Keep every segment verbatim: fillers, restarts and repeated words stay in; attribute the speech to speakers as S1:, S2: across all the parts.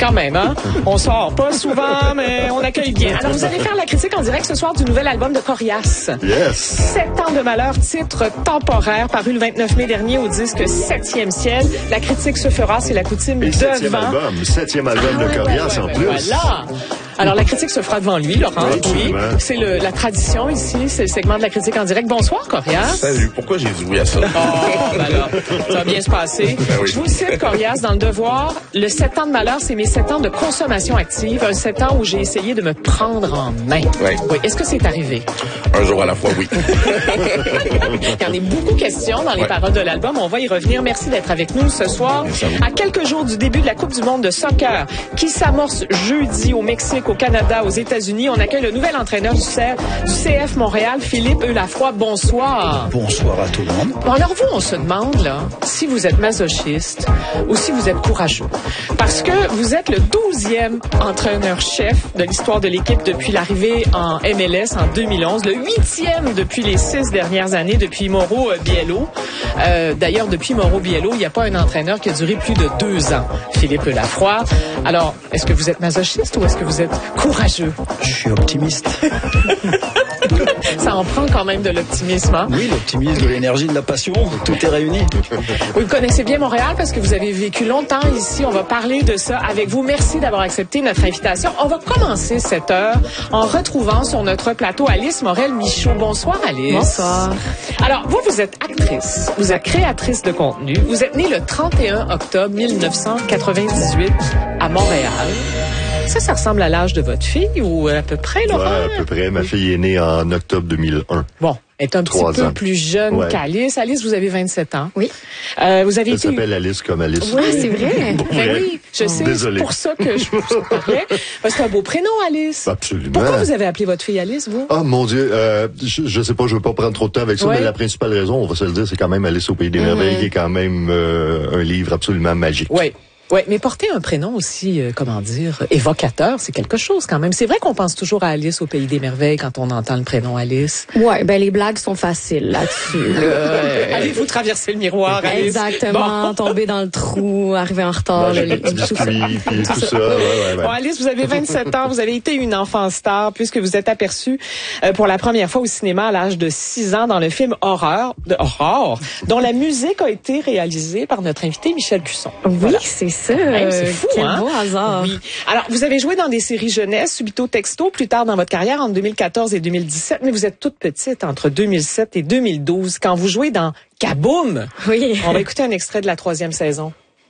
S1: quand même, hein? On sort pas souvent, mais on accueille bien. Alors, vous allez faire la critique en direct ce soir du nouvel album de Corias.
S2: Yes!
S1: Sept ans de malheur, titre temporaire, paru le vingt-neuf mai dernier au disque Septième ciel. La critique se fera, c'est la coutume
S2: Et
S1: devant.
S2: septième album, septième album
S1: Ah,
S2: de
S1: ouais,
S2: Corias
S1: ouais,
S2: en
S1: ouais,
S2: plus.
S1: Voilà! Alors, la critique se fera devant lui, Laurent.
S2: Oui,
S1: Oui, c'est le, la tradition ici, c'est le segment de la critique en direct. Bonsoir, Corias.
S3: Salut, pourquoi j'ai dit oui à ça?
S1: Oh, ben là, ça va bien se passer.
S3: Ben oui.
S1: Je vous cite, Corias, dans Le Devoir, le sept ans de malheur, c'est mes sept ans de consommation active, un sept ans où j'ai essayé de me prendre en main.
S3: Oui.
S1: Oui. Est-ce que c'est arrivé?
S3: Un jour à la fois, oui.
S1: Il y en a beaucoup questions dans les
S3: Ouais.
S1: paroles de l'album. On va y revenir. Merci d'être avec nous ce soir.
S3: Merci à vous.
S1: À quelques jours du début de la Coupe du monde de soccer qui s'amorce jeudi au Mexique, au Canada, aux États-Unis, on accueille le nouvel entraîneur du C F, du C F Montréal, Philippe Eulafroy. Bonsoir.
S4: Bonsoir à tout le monde.
S1: Bon, alors vous, on se demande là si vous êtes masochiste ou si vous êtes courageux. Parce que vous êtes le douzième entraîneur-chef de l'histoire de l'équipe depuis l'arrivée en M L S en deux mille onze, le huitième depuis les six dernières années, depuis Mauro euh, Biello. Euh, D'ailleurs, depuis Mauro Biello, il n'y a pas un entraîneur qui a duré plus de deux ans, Philippe Eulafroy. Alors, est-ce que vous êtes masochiste ou est-ce que vous êtes courageux?
S4: Je suis optimiste.
S1: Ça en prend quand même de l'optimisme, hein?
S4: Oui, l'optimisme, de l'énergie, de la passion, tout est réuni.
S1: Vous connaissez bien Montréal parce que vous avez vécu longtemps ici. On va parler de ça avec vous. Merci d'avoir accepté notre invitation. On va commencer cette heure en retrouvant sur notre plateau Alice Morel-Michaud. Bonsoir, Alice.
S5: Bonsoir.
S1: Alors, vous, vous êtes actrice. Vous êtes créatrice de contenu. Vous êtes née le trente et un octobre mille neuf cent quatre-vingt-dix-huit à Montréal. Ça, ça ressemble à l'âge de votre fille ou à peu près, Laurent?
S2: Ouais, à peu près. Ma fille est née en octobre deux mille un.
S1: Bon, elle est un petit
S2: Trois
S1: peu
S2: ans.
S1: plus jeune
S2: Ouais.
S1: qu'Alice. Alice, vous avez vingt-sept ans.
S5: Oui.
S1: Euh, vous avez
S2: Elle
S1: été...
S2: s'appelle Alice comme Alice.
S5: Oui, c'est vrai.
S2: Pour
S1: Ben
S2: vrai.
S1: oui, je sais,
S2: Désolé.
S1: c'est pour ça que je vous en parlais. Parce que c'est un beau prénom, Alice.
S2: Absolument.
S1: Pourquoi vous avez appelé votre fille Alice, vous?
S2: Oh mon Dieu, euh, je, je sais pas, je veux pas prendre trop de temps avec ça,
S1: Ouais.
S2: mais la principale raison, on va se le dire, c'est quand même Alice au Pays des Merveilles, qui est quand même euh, un livre absolument magique.
S1: Oui. Oui, mais porter un prénom aussi, euh, comment dire, évocateur, c'est quelque chose quand même. C'est vrai qu'on pense toujours à Alice au Pays des Merveilles quand on entend le prénom Alice.
S5: Ouais, ben les blagues sont faciles là-dessus. là.
S1: Allez-vous traverser le miroir, Alice?
S5: Exactement,
S1: Bon.
S5: tomber dans le trou, arriver en retard.
S2: Manger
S5: là,
S2: des petits
S5: tout ça.
S2: biscuits, puis tout ça. Ouais, ouais, ouais.
S1: Bon, Alice, vous avez vingt-sept ans, vous avez été une enfant star puisque vous êtes aperçue euh, pour la première fois au cinéma à l'âge de six ans dans le film Horreur, de Horreur, dont la musique a été réalisée par notre invité Michel Cusson.
S5: Oui,
S1: Voilà.
S5: c'est ça.
S1: Hey, c'est fou,
S5: Quel
S1: hein?
S5: beau hasard.
S1: Oui. Alors, vous avez joué dans des séries jeunesse, Subito Texto, plus tard dans votre carrière, entre deux mille quatorze et deux mille dix-sept, mais vous êtes toute petite entre deux mille sept et deux mille douze, quand vous jouez dans Kaboom.
S5: Oui.
S1: On va écouter un extrait de la troisième saison.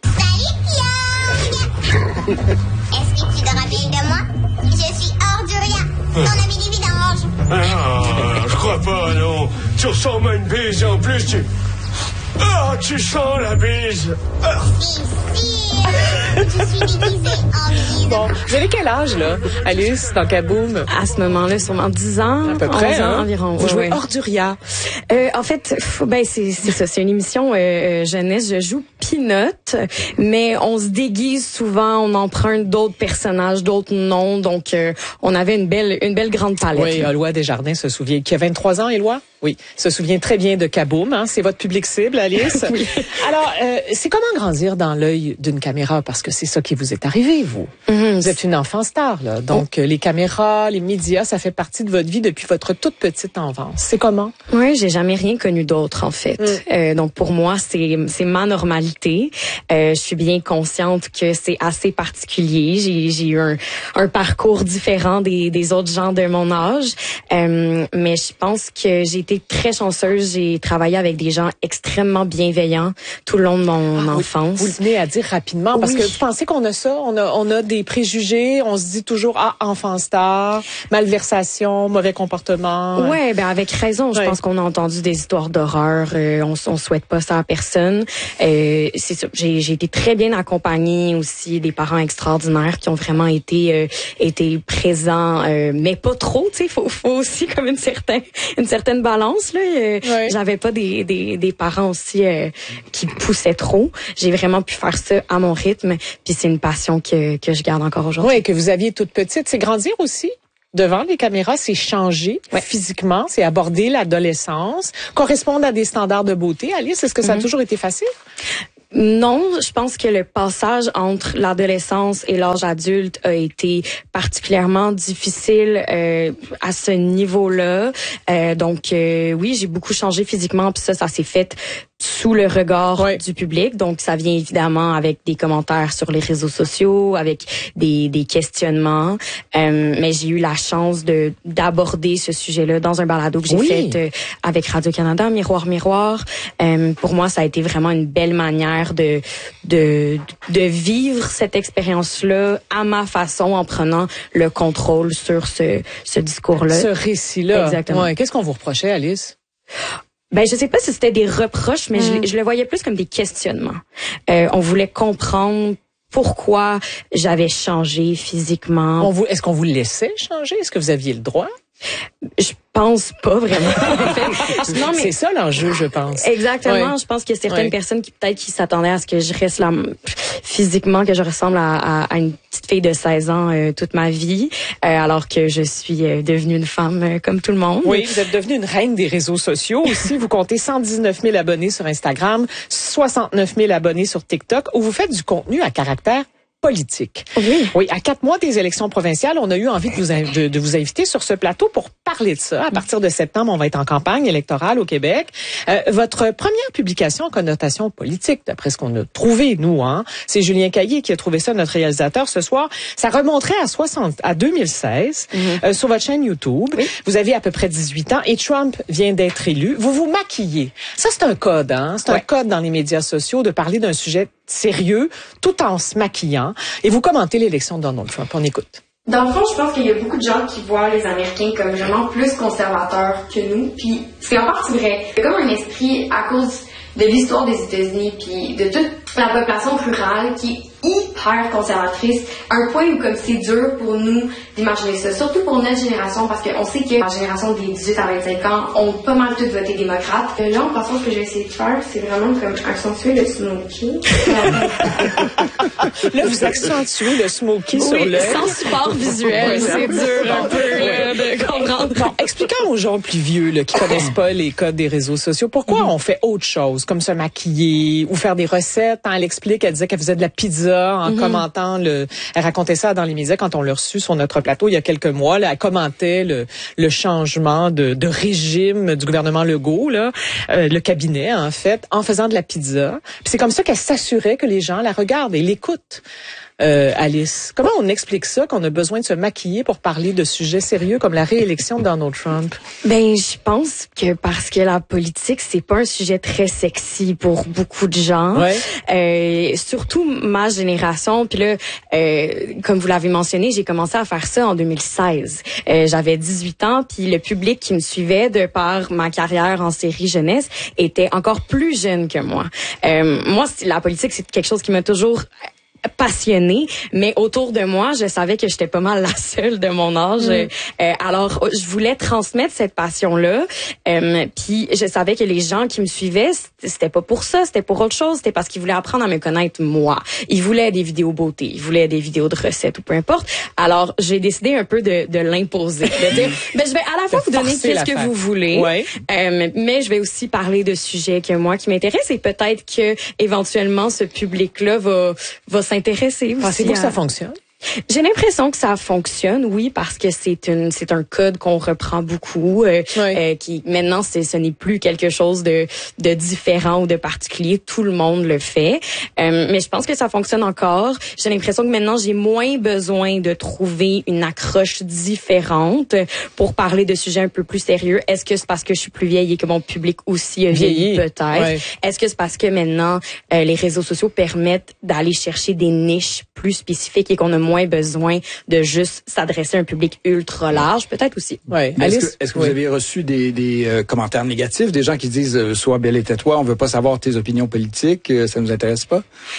S6: Est-ce que tu te rappelles de moi? Je suis Orduria, ton ami du vidange.
S7: Ah, je crois pas, non. Tu ressembles à une bise et en plus tu... Ah, tu sens la bise. Ah.
S6: Si, si, euh, je suis déguisée en bise.
S1: Bon, vous avez quel âge, là, Alice, dans Kaboom?
S5: À ce moment-là, sûrement dix ans,
S1: À peu près,
S5: onze ans
S1: hein?
S5: environ.
S1: Vous
S5: Ouais,
S1: jouez
S5: ouais.
S1: Orduria.
S5: Euh, en fait, f- ben c'est c'est ça, c'est une émission euh, euh, jeunesse. Je joue Peanut, mais on se déguise souvent, on emprunte d'autres personnages, d'autres noms, donc euh, on avait une belle une belle grande palette.
S1: Oui,
S5: là.
S1: Éloi Desjardins se souvient, qui a vingt-trois ans, Éloi? Oui, se souvient très bien de Kaboom, hein? C'est votre public cible, Alice.
S5: Oui.
S1: Alors, euh, c'est comment grandir dans l'œil d'une caméra? Parce que c'est ça qui vous est arrivé, vous.
S5: Mhm.
S1: Vous êtes une enfant star, là. Donc, euh, les caméras, les médias, ça fait partie de votre vie depuis votre toute petite enfance. C'est comment?
S5: Oui, j'ai jamais rien connu d'autre en fait.
S1: Mm.
S5: Euh, donc pour moi, c'est c'est ma normalité. Euh, je suis bien consciente que c'est assez particulier. J'ai j'ai eu un, un parcours différent des des autres gens de mon âge, euh, mais je pense que j'ai été très chanceuse. J'ai travaillé avec des gens extrêmement bienveillants tout le long de mon
S1: Ah,
S5: enfance.
S1: Vous, vous le tenez à dire rapidement, parce
S5: Oui.
S1: que vous pensez qu'on a ça, on a, on a des préjugés, on se dit toujours, ah, enfant star, malversation, mauvais comportement.
S5: Ouais, ben avec raison. Je
S1: Ouais.
S5: pense qu'on a entendu des histoires d'horreur. Euh, on, on souhaite pas ça à personne. Euh, c'est ça. J'ai, j'ai été très bien accompagnée aussi, des parents extraordinaires qui ont vraiment été euh, été présents, euh, mais pas trop. Tu sais, faut faut aussi comme une certaine une certaine balance là. Euh,
S1: Ouais.
S5: J'avais pas des des des parents aussi euh, qui poussaient trop. J'ai vraiment pu faire ça à mon rythme. Puis c'est une passion que que je garde encore aujourd'hui.
S1: Oui, que vous aviez toute petite. C'est grandir aussi. Devant les caméras, c'est changer
S5: Ouais.
S1: physiquement, c'est aborder l'adolescence, correspondre à des standards de beauté. Alice, est-ce que ça a
S5: Mhm.
S1: toujours été facile?
S5: Non, je pense que le passage entre l'adolescence et l'âge adulte a été particulièrement difficile euh, à ce niveau-là. Euh, donc euh, oui, j'ai beaucoup changé physiquement, puis ça, ça s'est fait sous le regard ouais. du public. Donc ça vient évidemment avec des commentaires sur les réseaux sociaux, avec des, des questionnements. Euh, mais j'ai eu la chance de d'aborder ce sujet-là dans un balado que j'ai oui. fait euh, avec Radio-Canada, Miroir Miroir. Euh, pour moi, ça a été vraiment une belle manière de de de vivre cette expérience-là à ma façon, en prenant le contrôle sur ce ce discours-là.
S1: Ce récit-là.
S5: Exactement.
S1: Ouais. Qu'est-ce qu'on vous reprochait, Alice?
S5: Ben, je sais pas si c'était des reproches, mais mm. je, je le voyais plus comme des questionnements. Euh, on voulait comprendre pourquoi j'avais changé physiquement.
S1: On vous, est-ce qu'on vous laissait changer? Est-ce que vous aviez le droit?
S5: Je pense pas vraiment.
S1: Non, mais c'est ça l'enjeu, je pense.
S5: Exactement. Ouais. Je pense qu'il y a certaines
S1: ouais. personnes
S5: qui peut-être qui s'attendaient à ce que je reste là physiquement, que je ressemble à, à, à une petite fille de seize ans euh, toute ma vie, euh, alors que je suis euh, devenue une femme euh, comme tout le monde.
S1: Oui, vous êtes devenue une reine des réseaux sociaux aussi. Vous comptez cent dix-neuf mille abonnés sur Instagram, soixante-neuf mille abonnés sur TikTok, où vous faites du contenu à caractère politique.
S5: Oui.
S1: Oui, à quatre mois des élections provinciales, on a eu envie de vous, de, de vous inviter sur ce plateau pour parler de ça. À partir de septembre, on va être en campagne électorale au Québec. Euh, votre première publication en connotation politique, d'après ce qu'on a trouvé, nous, hein, c'est Julien Caillé qui a trouvé ça, notre réalisateur, ce soir. Ça remonterait à soixante, à deux mille seize, mm-hmm. euh, sur votre chaîne YouTube. Oui. Vous aviez à peu près dix-huit ans et Trump vient d'être élu. Vous vous maquillez. Ça, c'est un code, hein. C'est ouais. un code dans les médias sociaux de parler d'un sujet sérieux tout en se maquillant. Et vous commentez l'élection de Donald Trump. On écoute.
S8: Dans le fond, je pense qu'il y a beaucoup de gens qui voient les Américains comme vraiment plus conservateurs que nous. Puis c'est en partie vrai. Il y a comme un esprit à cause de l'histoire des États-Unis puis de toute la population rurale qui est hyper conservatrice, un point où comme c'est dur pour nous d'imaginer ça, surtout pour notre génération, parce qu'on sait que la génération des dix-huit à vingt-cinq ans ont pas mal toutes voté démocrate. Euh, là, en passant, ce que j'ai essayé de faire, c'est vraiment comme accentuer le smoky.
S1: Là, vous accentuez le smoky
S5: oui,
S1: sur le...
S5: sans support visuel, c'est dur un peu là, de comprendre.
S1: Bon, expliquons aux gens plus vieux là, qui connaissent pas les codes des réseaux sociaux, pourquoi mm-hmm. on fait autre chose, comme se maquiller ou faire des recettes. Hein, elle explique, elle disait qu'elle faisait de la pizza en mm-hmm. commentant le... Elle racontait ça dans les médias quand on l'a reçu sur notre plateau il y a quelques mois. Là, elle commentait le, le changement de, de régime du gouvernement Legault, là, euh, le cabinet en fait, en faisant de la pizza. Puis c'est comme ça qu'elle s'assurait que les gens la regardent et l'écoutent. Euh, Alice, comment on explique ça, qu'on a besoin de se maquiller pour parler de sujets sérieux comme la réélection de Donald Trump?
S5: Ben, je pense que parce que la politique, c'est pas un sujet très sexy pour beaucoup de gens.
S1: Ouais.
S5: Euh, surtout ma génération. Puis là, euh, comme vous l'avez mentionné, j'ai commencé à faire ça en deux mille seize. Euh, j'avais dix-huit ans, puis le public qui me suivait de par ma carrière en série jeunesse était encore plus jeune que moi. Euh, moi, la politique, c'est quelque chose qui m'a toujours passionnée, mais autour de moi, je savais que j'étais pas mal la seule de mon âge. Mm. Euh, alors, je voulais transmettre cette passion-là. Euh, puis, je savais que les gens qui me suivaient, c'était pas pour ça, c'était pour autre chose. C'était parce qu'ils voulaient apprendre à me connaître moi. Ils voulaient des vidéos beauté, ils voulaient des vidéos de recettes ou peu importe. Alors, j'ai décidé un peu de, de l'imposer, de dire, ben, je vais à la fois vous donner qu'est-ce que vous voulez,
S1: ouais.
S5: euh, mais je vais aussi parler de sujets que moi qui m'intéressent et peut-être que éventuellement ce public-là va va s'intéresser.
S1: Pensez-vous que ça fonctionne?
S5: J'ai l'impression que ça fonctionne, oui, parce que c'est une, c'est un code qu'on reprend beaucoup, euh, oui. euh, qui maintenant c'est, ce n'est plus quelque chose de, de différent ou de particulier. Tout le monde le fait, euh, mais je pense que ça fonctionne encore. J'ai l'impression que maintenant j'ai moins besoin de trouver une accroche différente pour parler de sujets un peu plus sérieux. Est-ce que c'est parce que je suis plus vieille et que mon public aussi a vieilli, peut-être? Oui. Est-ce que c'est parce que maintenant euh, les réseaux sociaux permettent d'aller chercher des niches plus spécifiques et qu'on a moins besoin de juste s'adresser à un public ultra large, peut-être aussi.
S4: Ouais. Est-ce que, est-ce que oui. vous avez reçu des, des euh, commentaires négatifs, des gens qui disent euh, sois belle et tais-toi, on veut pas savoir tes opinions politiques, euh, ça nous intéresse pas?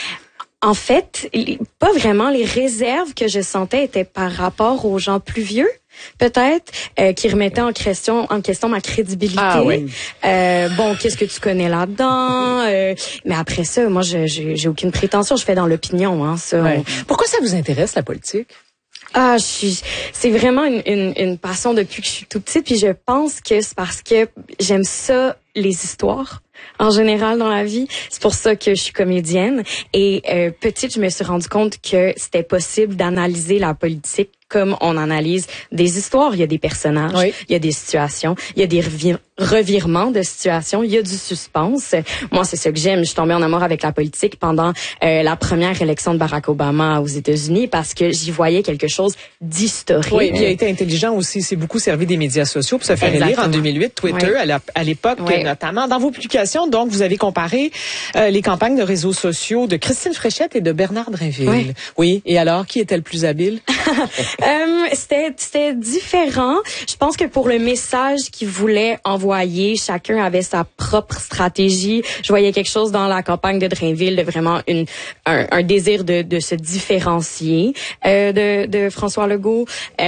S5: En fait, pas vraiment. Les réserves que je sentais étaient par rapport aux gens plus vieux, peut-être, euh, qui remettaient en question, en question ma crédibilité.
S1: Ah, oui.
S5: euh, bon, qu'est-ce que tu connais là-dedans? Euh, mais après ça, moi, je, je, j'ai aucune prétention. Je fais dans l'opinion, hein, ça.
S1: Ouais.
S5: On...
S1: Pourquoi ça vous intéresse, la politique?
S5: Ah, je suis, c'est vraiment une, une, une passion depuis que je suis toute petite. Puis je pense que c'est parce que j'aime ça, les histoires. en général dans la vie. C'est pour ça que je suis comédienne. Et euh, petite, je me suis rendu compte que c'était possible d'analyser la politique comme on analyse des histoires. Il y a des personnages, oui. il y a des situations, il y a des revir- revirements de situations, il y a du suspense. Moi, c'est ça que j'aime. Je suis tombée en amour avec la politique pendant euh, la première élection de Barack Obama aux États-Unis parce que j'y voyais quelque chose d'historique.
S1: Oui, puis il a été intelligent aussi. C'est beaucoup servi des médias sociaux pour se faire élire en deux mille huit. Twitter, oui. à, la, à l'époque, oui. notamment. Dans vos publications, donc, vous avez comparé euh, les campagnes de réseaux sociaux de Christine Fréchette et de Bernard Drinville. Oui. oui. Et alors, qui était le plus habile?
S5: Euh, c'était c'était différent. Je pense que pour le message qu'ils voulaient envoyer, chacun avait sa propre stratégie. Je voyais quelque chose dans la campagne de Drainville, de vraiment une un, un désir de de se différencier euh, de de François Legault.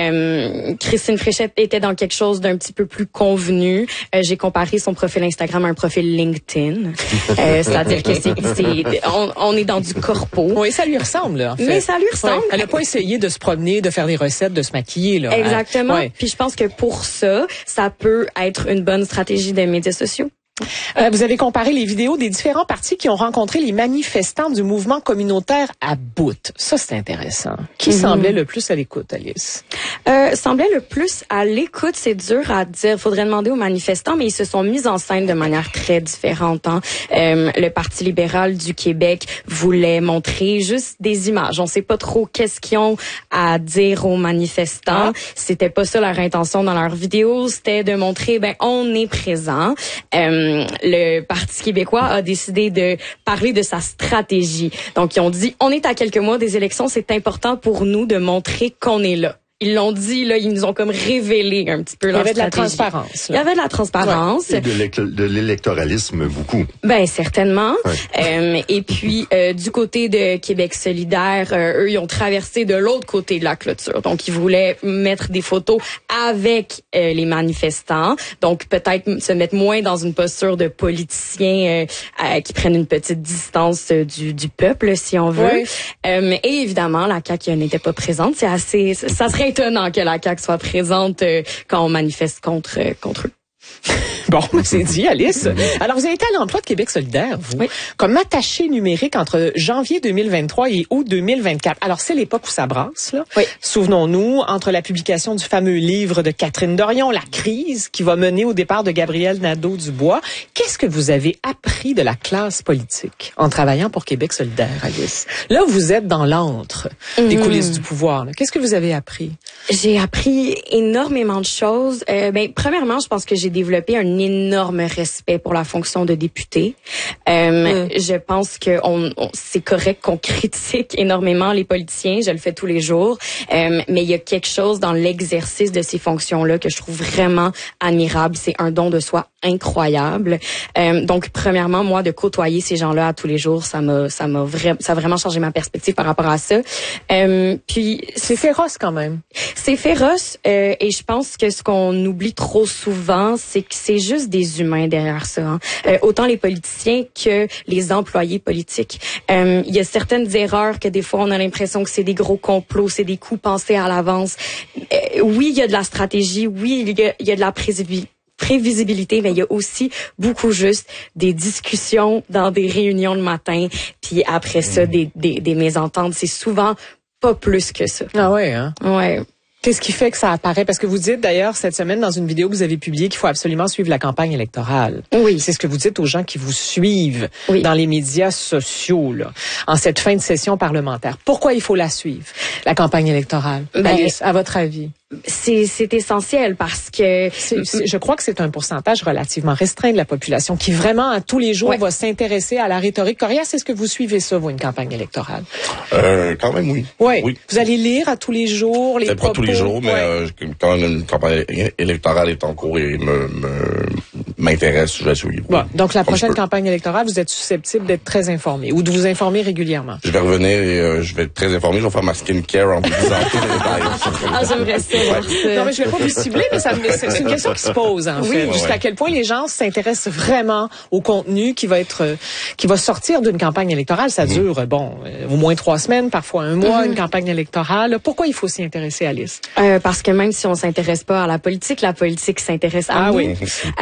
S5: Euh, Christine Fréchette était dans quelque chose d'un petit peu plus convenu. Euh, j'ai comparé son profil Instagram à un profil LinkedIn. Euh, c'est-à-dire que c'est c'est on, on est dans du corpo.
S1: Oui, ça lui ressemble là, en fait.
S5: Mais ça lui ressemble.
S1: Ouais. Elle a pas essayé de se promener, de faire des recettes, de se maquiller là.
S5: Exactement.
S1: Ouais.
S5: Puis je pense que pour ça, ça peut être une bonne stratégie des médias sociaux.
S1: Euh, vous avez comparé les vidéos des différents partis qui ont rencontré les manifestants du mouvement communautaire à bout. Ça, c'est intéressant. Qui mm-hmm. semblait le plus à l'écoute, Alice?
S5: Euh, semblait le plus à l'écoute, c'est dur à dire. Faudrait demander aux manifestants, mais ils se sont mis en scène de manière très différente. Hein. Euh, le Parti libéral du Québec voulait montrer juste des images. On sait pas trop qu'est-ce qu'ils ont à dire aux manifestants. Ah. C'était pas ça leur intention dans leur vidéo. C'était de montrer, ben, on est présent. Euh, le Parti québécois a décidé de parler de sa stratégie. Donc, ils ont dit, on est à quelques mois des élections, c'est important pour nous de montrer qu'on est là. Ils l'ont dit, là, ils nous ont comme révélé un petit peu leur stratégie.
S1: Il y avait de la transparence. Là.
S5: Il y avait de la transparence.
S2: Ouais. Et de, de l'électoralisme, beaucoup.
S5: Ben, certainement.
S2: Ouais.
S5: Euh, et puis, euh, du côté de Québec solidaire, euh, eux, ils ont traversé de l'autre côté de la clôture. Donc, ils voulaient mettre des photos avec euh, les manifestants. Donc, peut-être se mettre moins dans une posture de politiciens euh, euh, qui prennent une petite distance euh, du, du peuple, si on veut. Ouais. Euh, et évidemment, la C A Q n'était pas présente. C'est assez... Ça serait étonnant que la C A Q soit présente euh, quand on manifeste contre euh, contre eux.
S1: Bon, c'est dit, Alice. Alors, vous avez été à l'emploi de Québec solidaire, vous,
S5: oui.
S1: comme attaché numérique entre janvier deux mille vingt-trois et août deux mille vingt-quatre. Alors, c'est l'époque où ça brasse, là.
S5: Oui.
S1: Souvenons-nous, entre la publication du fameux livre de Catherine Dorion, La crise, qui va mener au départ de Gabriel Nadeau-Dubois. Qu'est-ce que vous avez appris de la classe politique en travaillant pour Québec solidaire, Alice? Là, vous êtes dans l'antre des mmh. coulisses du pouvoir. Là. Qu'est-ce que vous avez appris?
S5: J'ai appris énormément de choses. Euh, ben, premièrement, je pense que j'ai développé un énorme respect pour la fonction de député. Euh, mmh. Je pense que on, on, c'est correct qu'on critique énormément les politiciens. Je le fais tous les jours. Euh, mais il y a quelque chose dans l'exercice de ces fonctions-là que je trouve vraiment admirable. C'est un don de soi incroyable. Euh, donc, premièrement, moi, de côtoyer ces gens-là à tous les jours, ça m'a, ça m'a vraiment, ça a vraiment changé ma perspective par rapport à ça. Euh, puis
S1: c'est féroce quand même.
S5: C'est féroce euh, et je pense que ce qu'on oublie trop souvent, c'est que c'est juste des humains derrière ça. Hein. Euh, autant les politiciens que les employés politiques. Euh, il y a certaines erreurs que des fois on a l'impression que c'est des gros complots, c'est des coups pensés à l'avance. Euh, oui, il y a de la stratégie, oui, il y a, il y a de la prévisibilité. prévisibilité, mais il y a aussi beaucoup juste des discussions dans des réunions le matin, puis après ça, des, des, des mésententes. C'est souvent pas plus que ça.
S1: Ah ouais, hein?
S5: Ouais.
S1: Qu'est-ce qui fait que ça apparaît? Parce que vous dites d'ailleurs cette semaine dans une vidéo que vous avez publiée qu'il faut absolument suivre la campagne électorale.
S5: Oui.
S1: C'est ce que vous dites aux gens qui vous suivent
S5: oui.
S1: dans les médias sociaux, là, en cette fin de session parlementaire. Pourquoi il faut la suivre, la campagne électorale? Ben, Alice, à votre avis?
S5: C'est, c'est essentiel parce que...
S1: C'est, c'est, je crois que c'est un pourcentage relativement restreint de la population qui vraiment, à tous les jours, ouais. va s'intéresser à la rhétorique coriace. Est-ce que vous suivez ça, vous, une campagne électorale?
S3: Euh, quand même, oui.
S1: Ouais.
S3: Oui.
S1: Vous allez lire à tous les jours les
S3: c'est
S1: propos?
S3: Pas tous les jours, mais
S1: ouais.
S3: euh, quand une campagne électorale est en cours et me, me, m'intéresse, je vais suivre.
S1: Bon. Donc, la prochaine campagne électorale, vous êtes susceptible d'être très informé ou de vous informer régulièrement?
S3: Je vais revenir et euh, je vais être très informé. Je vais faire ma skincare en vous disant tous les détails.
S5: Ah, j'aimerais ça.
S1: Ouais. Non, mais je vais pas vous cibler, mais ça, c'est une question qui se pose, en
S5: oui.
S1: fait.
S3: Ouais,
S1: Jusqu'à
S3: ouais.
S1: quel point les gens s'intéressent vraiment au contenu qui va être, qui va sortir d'une campagne électorale. Ça dure, mmh. bon, euh, au moins trois semaines, parfois un mois, mmh. une campagne électorale. Pourquoi il faut s'y intéresser, Alice?
S5: Euh, parce que même si on s'intéresse pas à la politique, la politique s'intéresse à
S1: ah,
S5: nous.
S1: Oui.
S5: Euh, alors,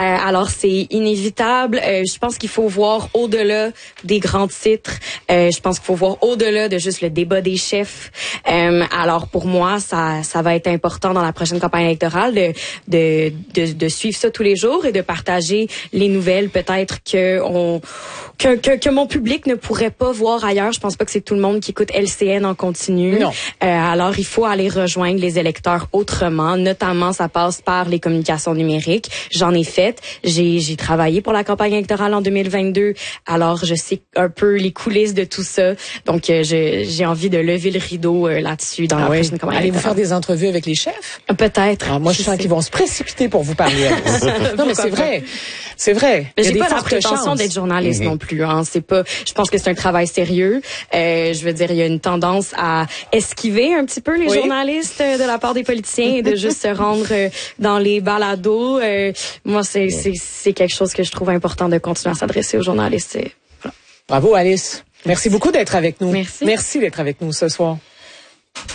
S5: Alors, c'est inévitable. Euh, je pense qu'il faut voir au-delà des grands titres. Euh, je pense qu'il faut voir au-delà de juste le débat des chefs. Euh, alors, pour moi, ça, ça va être important dans la prochaine campagne électorale de, de, de, de suivre ça tous les jours et de partager les nouvelles, peut-être que on que, que, que mon public ne pourrait pas voir ailleurs. Je pense pas que c'est tout le monde qui écoute L C N en continu.
S1: Non.
S5: Euh, alors, il faut aller rejoindre les électeurs autrement. Notamment, ça passe par les communications numériques. J'en ai fait. J'ai, j'ai travaillé pour la campagne électorale en deux mille vingt-deux. Alors, je sais un peu les coulisses de tout ça. Donc, euh, je, j'ai envie de lever le rideau euh, là-dessus dans
S1: Ah
S5: la
S1: oui.
S5: prochaine campagne
S1: Allez-vous faire
S5: électorale.
S1: des entrevues avec les chefs?
S5: Peut-être.
S1: Ah, moi, je,
S5: Je
S1: sens
S5: sais.
S1: qu'ils vont se précipiter pour vous parler. Alice. non, mais c'est
S5: Pourquoi
S1: vrai. C'est vrai. Il y a
S5: J'ai
S1: des
S5: pas la
S1: fortes
S5: prétention
S1: chances.
S5: d'être journaliste
S3: Mm-hmm.
S5: non plus. Hein. C'est pas. Je pense que c'est un travail sérieux. Euh, je veux dire, il y a une tendance à esquiver un petit peu les
S1: Oui.
S5: journalistes euh, de la part des politiciens et de juste se rendre euh, dans les balados. Euh, moi, c'est, c'est c'est quelque chose que je trouve important de continuer à s'adresser aux journalistes. Et voilà.
S1: Bravo, Alice. Merci beaucoup d'être avec nous.
S5: Merci.
S1: Merci d'être avec nous ce soir.